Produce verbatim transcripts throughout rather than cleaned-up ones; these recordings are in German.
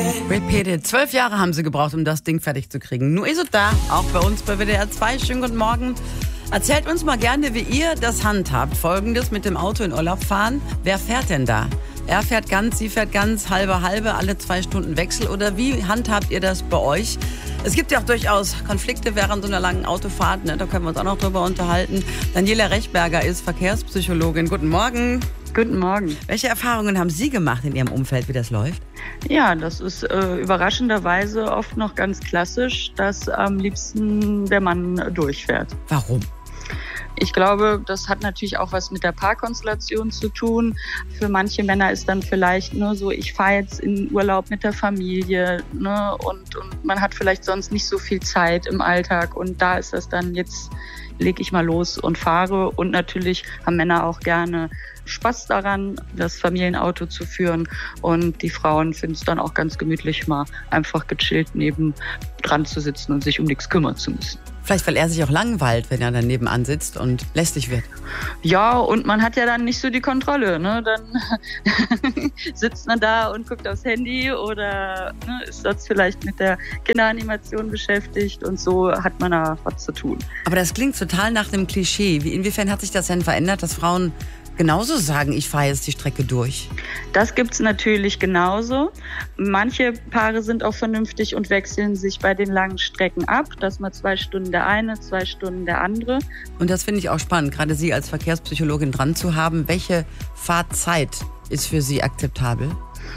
Repeated. Zwölf Jahre haben sie gebraucht, um das Ding fertig zu kriegen. Nur ist es da, auch bei uns bei W D R zwei. Schönen guten Morgen. Erzählt uns mal gerne, wie ihr das handhabt. Folgendes: mit dem Auto in Urlaub fahren. Wer fährt denn da? Er fährt ganz, sie fährt ganz, halbe, halbe, alle zwei Stunden Wechsel. Oder wie handhabt ihr das bei euch? Es gibt ja auch durchaus Konflikte während so einer langen Autofahrt. Ne? Da können wir uns auch noch drüber unterhalten. Daniela Rechberger ist Verkehrspsychologin. Guten Morgen. Guten Morgen. Welche Erfahrungen haben Sie gemacht in Ihrem Umfeld, wie das läuft? Ja, das ist äh, überraschenderweise oft noch ganz klassisch, dass am liebsten der Mann durchfährt. Warum? Ich glaube, das hat natürlich auch was mit der Paarkonstellation zu tun. Für manche Männer ist dann vielleicht nur so, ich fahre jetzt in Urlaub mit der Familie, ne, und, und man hat vielleicht sonst nicht so viel Zeit im Alltag und da ist das dann, jetzt lege ich mal los und fahre. Und natürlich haben Männer auch gerne Spaß daran, das Familienauto zu führen, und die Frauen finden es dann auch ganz gemütlich, mal einfach gechillt neben dran zu sitzen und sich um nichts kümmern zu müssen. Vielleicht, weil er sich auch langweilt, wenn er dann nebenan sitzt und lästig wird. Ja, und man hat ja dann nicht so die Kontrolle, ne? Dann sitzt man da und guckt aufs Handy oder ne, ist sonst vielleicht mit der Kinderanimation beschäftigt, und so hat man da was zu tun. Aber das klingt total nach einem Klischee. Wie, inwiefern hat sich das denn verändert, dass Frauen genauso sagen, ich fahre jetzt die Strecke durch? Das gibt's natürlich genauso. Manche Paare sind auch vernünftig und wechseln sich bei den langen Strecken ab, dass man zwei Stunden der eine, zwei Stunden der andere. Und das finde ich auch spannend, gerade Sie als Verkehrspsychologin dran zu haben. Welche Fahrzeit ist für Sie akzeptabel?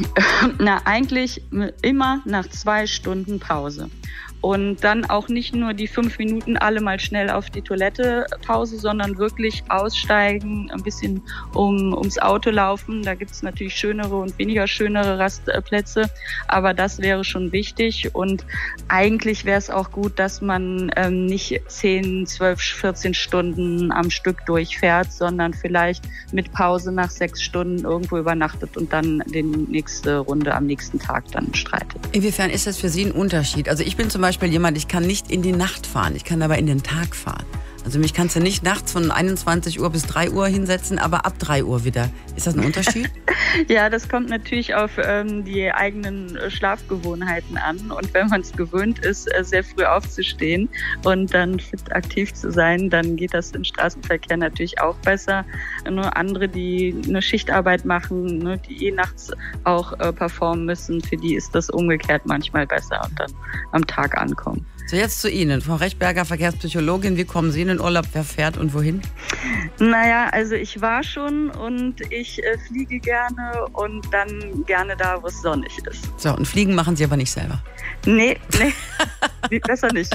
Na, eigentlich immer nach zwei Stunden Pause. Und dann auch nicht nur die fünf Minuten alle mal schnell auf die Toilette Pause, sondern wirklich aussteigen, ein bisschen um, ums Auto laufen. Da gibt's natürlich schönere und weniger schönere Rastplätze, aber das wäre schon wichtig. Und eigentlich wäre es auch gut, dass man ähm, nicht zehn, zwölf, vierzehn Stunden am Stück durchfährt, sondern vielleicht mit Pause nach sechs Stunden irgendwo übernachtet und dann die nächste Runde am nächsten Tag dann streitet. Inwiefern ist das für Sie ein Unterschied? Also ich bin zum Beispiel Beispiel jemand, ich kann nicht in die Nacht fahren, ich kann aber in den Tag fahren. Also mich kannst du nicht nachts von einundzwanzig Uhr bis drei Uhr hinsetzen, aber ab drei Uhr wieder. Ist das ein Unterschied? Ja, das kommt natürlich auf ähm, die eigenen Schlafgewohnheiten an. Und wenn man es gewöhnt ist, sehr früh aufzustehen und dann fit aktiv zu sein, dann geht das im Straßenverkehr natürlich auch besser. Nur andere, die eine Schichtarbeit machen, ne, die eh nachts auch äh, performen müssen, für die ist das umgekehrt manchmal besser und dann am Tag ankommen. So, jetzt zu Ihnen, Frau Rechberger, Verkehrspsychologin. Wie kommen Sie in den Urlaub? Wer fährt und wohin? Naja, also ich war schon und ich äh, fliege gerne und dann gerne da, wo es sonnig ist. So, und Fliegen machen Sie aber nicht selber? Nee, nee, besser nicht.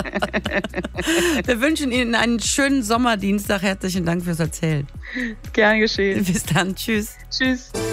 Wir wünschen Ihnen einen schönen Sommerdienstag. Herzlichen Dank fürs Erzählen. Gern geschehen. Bis dann, tschüss. Tschüss.